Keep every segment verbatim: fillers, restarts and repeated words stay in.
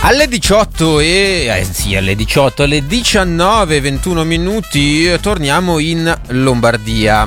Alle diciotto e eh, sì, alle diciotto, alle diciannove e ventuno minuti eh, torniamo in Lombardia.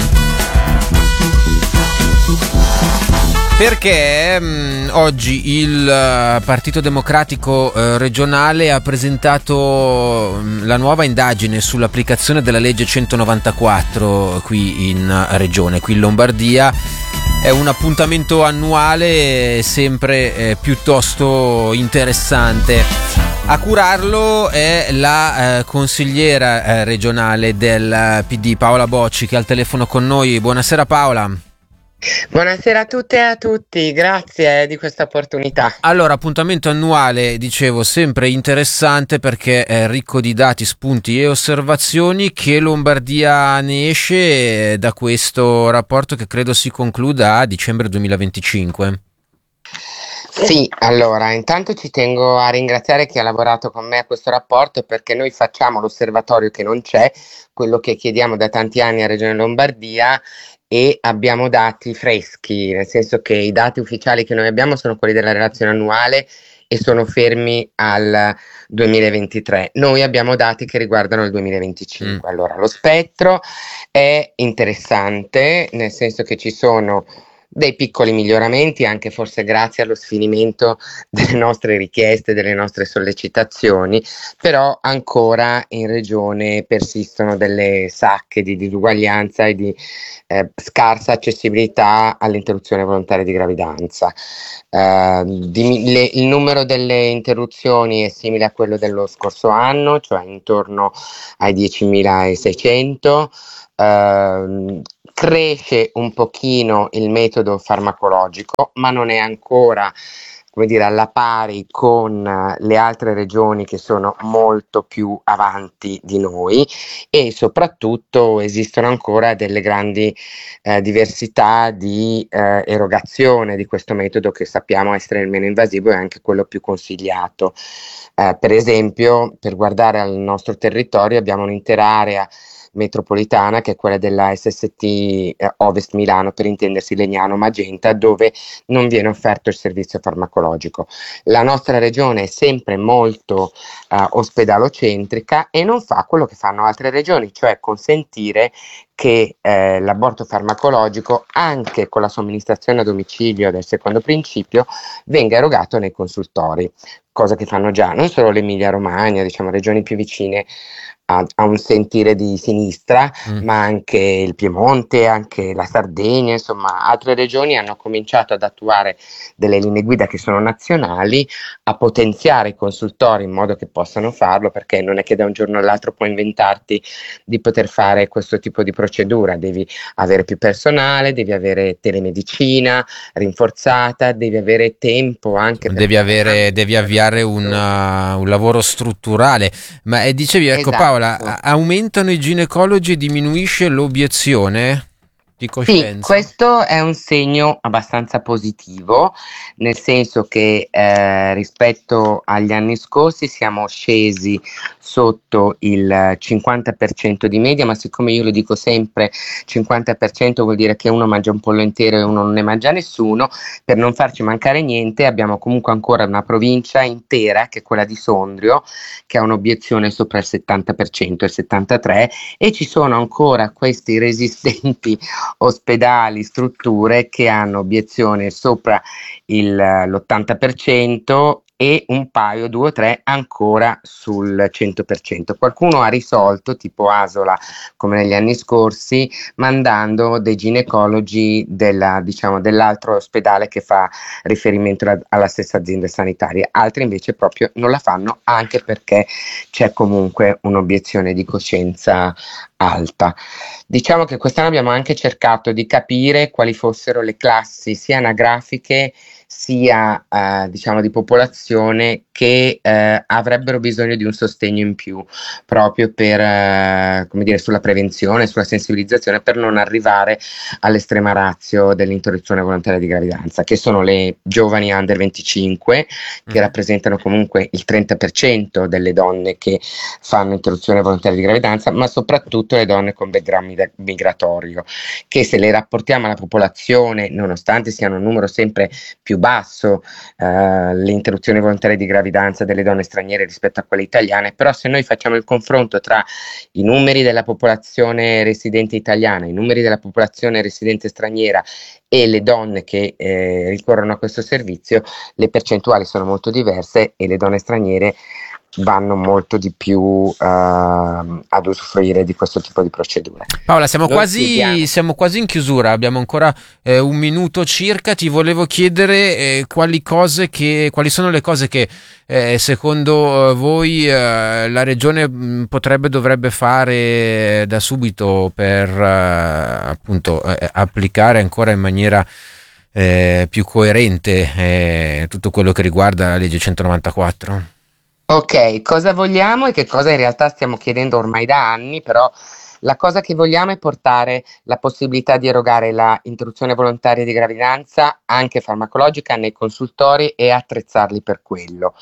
Perché mh, oggi il uh, Partito Democratico uh, regionale ha presentato mh, la nuova indagine sull'applicazione della legge centonovantaquattro qui in uh, regione, qui in Lombardia. È un appuntamento annuale sempre eh, piuttosto interessante. A curarlo è la eh, consigliera eh, regionale del P D, Paola Bocci, che è al telefono con noi. Buonasera Paola. Buonasera a tutte e a tutti, grazie di questa opportunità. Allora, appuntamento annuale, dicevo, sempre interessante perché è ricco di dati, spunti e osservazioni. Che Lombardia ne esce da questo rapporto che credo si concluda a dicembre duemilaventicinque? Sì, allora, intanto ci tengo a ringraziare chi ha lavorato con me a questo rapporto, perché noi facciamo l'osservatorio che non c'è, quello che chiediamo da tanti anni a Regione Lombardia, e abbiamo dati freschi, nel senso che i dati ufficiali che noi abbiamo sono quelli della relazione annuale e sono fermi al duemilaventitré. Noi abbiamo dati che riguardano il duemilaventicinque. Mm. Allora, lo spettro è interessante, nel senso che ci sono dei piccoli miglioramenti, anche forse grazie allo sfinimento delle nostre richieste, delle nostre sollecitazioni, però ancora in regione persistono delle sacche di disuguaglianza e di eh, scarsa accessibilità all'interruzione volontaria di gravidanza. Uh, di, le, il numero delle interruzioni è simile a quello dello scorso anno, cioè intorno ai diecimilaseicento. Uh, cresce un pochino il metodo farmacologico, ma non è ancora, come dire, alla pari con le altre regioni che sono molto più avanti di noi, e soprattutto esistono ancora delle grandi eh, diversità di eh, erogazione di questo metodo, che sappiamo essere il meno invasivo e anche quello più consigliato. Eh, per esempio, per guardare al nostro territorio abbiamo un'intera area metropolitana, che è quella della S S T eh, Ovest Milano, per intendersi Legnano Magenta, dove non viene offerto il servizio farmacologico. La nostra regione è sempre molto eh, ospedalocentrica e non fa quello che fanno altre regioni, cioè consentire che eh, l'aborto farmacologico, anche con la somministrazione a domicilio del secondo principio, venga erogato nei consultori, cosa che fanno già non solo l'Emilia Romagna, diciamo regioni più vicine a, a un sentire di sinistra, mm. ma anche il Piemonte, anche la Sardegna, insomma altre regioni hanno cominciato ad attuare delle linee guida che sono nazionali, a potenziare i consultori in modo che possano farlo, perché non è che da un giorno all'altro puoi inventarti di poter fare questo tipo di procedura, devi avere più personale, devi avere telemedicina rinforzata, devi avere tempo anche per devi avere devi avviare un, uh, un lavoro strutturale. Ma eh, dicevi, ecco, esatto. Paola, aumentano i ginecologi e diminuisce l'obiezione di coscienza? Sì, questo è un segno abbastanza positivo, nel senso che eh, rispetto agli anni scorsi siamo scesi sotto il cinquanta per cento di media, ma siccome io lo dico sempre, cinquanta per cento vuol dire che uno mangia un pollo intero e uno non ne mangia nessuno. Per non farci mancare niente, abbiamo comunque ancora una provincia intera, che è quella di Sondrio, che ha un'obiezione sopra il settanta per cento, il settantatré per cento, e ci sono ancora questi resistenti ospedali, strutture che hanno obiezione sopra il, l'ottanta per cento e un paio, due o tre ancora sul cento per cento. Qualcuno ha risolto, tipo Asola, come negli anni scorsi, mandando dei ginecologi della, diciamo, dell'altro ospedale che fa riferimento alla, alla stessa azienda sanitaria. Altri invece proprio non la fanno, anche perché c'è comunque un'obiezione di coscienza alta. Diciamo che quest'anno abbiamo anche cercato di capire quali fossero le classi sia anagrafiche sia eh, diciamo di popolazione che eh, avrebbero bisogno di un sostegno in più, proprio per eh, come dire, sulla prevenzione, sulla sensibilizzazione, per non arrivare all'estrema ratio dell'interruzione volontaria di gravidanza, che sono le giovani under venticinque, che mm. rappresentano comunque il trenta per cento delle donne che fanno interruzione volontaria di gravidanza, ma soprattutto soprattutto le donne con background migratorio, che se le rapportiamo alla popolazione, nonostante siano un numero sempre più basso, eh, le interruzioni volontarie di gravidanza delle donne straniere rispetto a quelle italiane, però se noi facciamo il confronto tra i numeri della popolazione residente italiana, i numeri della popolazione residente straniera e le donne che eh, ricorrono a questo servizio, le percentuali sono molto diverse e le donne straniere vanno molto di più uh, ad usufruire di questo tipo di procedure. Paola, siamo Noi quasi, chiediamo... siamo quasi in chiusura, abbiamo ancora eh, un minuto circa. Ti volevo chiedere eh, quali cose che, quali sono le cose che eh, secondo voi eh, la Regione mh, potrebbe, dovrebbe fare da subito per eh, appunto eh, applicare ancora in maniera eh, più coerente eh, tutto quello che riguarda la legge centonovantaquattro? Ok, cosa vogliamo e che cosa in realtà stiamo chiedendo ormai da anni, però la cosa che vogliamo è portare la possibilità di erogare la interruzione volontaria di gravidanza anche farmacologica nei consultori e attrezzarli per quello.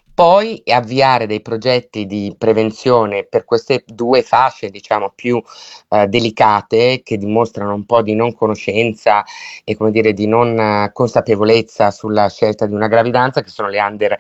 Poi avviare dei progetti di prevenzione per queste due fasce, diciamo, più eh, delicate, che dimostrano un po' di non conoscenza e, come dire, di non eh, consapevolezza sulla scelta di una gravidanza, che sono le under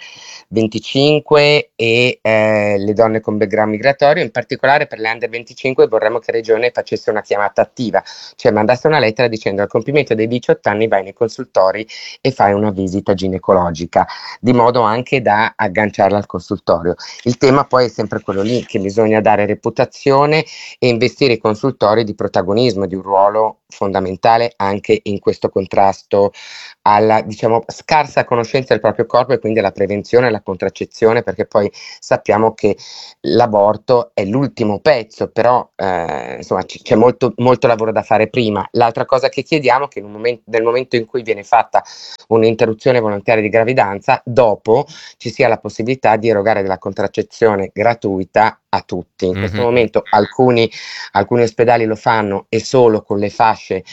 venticinque e eh, le donne con background migratorio. In particolare per le under venticinque vorremmo che Regione facesse una chiamata attiva, cioè mandasse una lettera dicendo: al compimento dei diciotto anni vai nei consultori e fai una visita ginecologica, di modo anche da agganciarla al consultorio. Il tema poi è sempre quello lì, che bisogna dare reputazione e investire i consultori di protagonismo, di un ruolo fondamentale anche in questo contrasto alla, diciamo, scarsa conoscenza del proprio corpo e quindi alla prevenzione e alla contraccezione, perché poi sappiamo che l'aborto è l'ultimo pezzo, però eh, insomma c- c'è molto, molto lavoro da fare prima. L'altra cosa che chiediamo è che in un momento, nel momento in cui viene fatta un'interruzione volontaria di gravidanza, dopo ci sia la possibilità di erogare della contraccezione gratuita a tutti. In questo Mhm. momento alcuni, alcuni ospedali lo fanno e solo con le fasce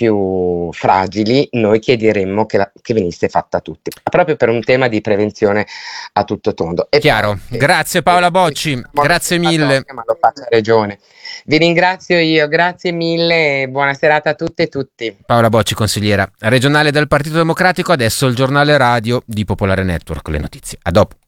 più fragili. Noi chiederemmo che, la, che venisse fatta a tutti, proprio per un tema di prevenzione a tutto tondo. E Chiaro, poi, grazie Paola Bocci, grazie mille. Ma lo faccia Regione. Vi ringrazio io, grazie mille e buona serata a tutte e tutti. Paola Bocci, consigliera regionale del Partito Democratico, adesso il giornale radio di Popolare Network, le notizie. A dopo.